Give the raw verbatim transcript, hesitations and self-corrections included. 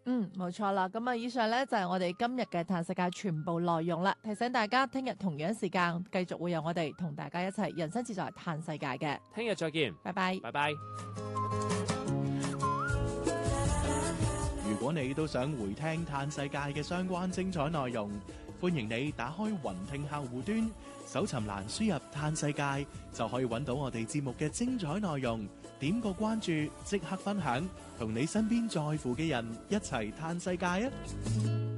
嗯，冇錯啦。咁啊，以上咧就係我哋今日嘅嘆世界全部內容啦。提醒大家，聽日同樣時間繼續會有我哋同大家一齊人生自在嘆世界嘅。 聽日再見， 拜拜， 拜拜。 如果你都想回聽嘆世界嘅相關精彩內容，歡迎你打開雲聽客戶端，搜尋欄輸入嘆世界，就可以揾到我哋節目嘅精彩內容。點個關注，即刻分享，同你身邊在乎嘅人一齊嘆世界啊！